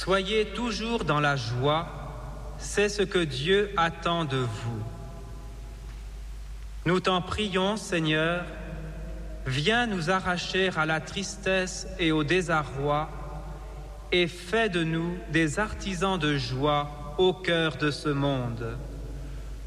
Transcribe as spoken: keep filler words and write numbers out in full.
Soyez toujours dans la joie, c'est ce que Dieu attend de vous. Nous t'en prions, Seigneur, viens nous arracher à la tristesse et au désarroi et fais de nous des artisans de joie au cœur de ce monde.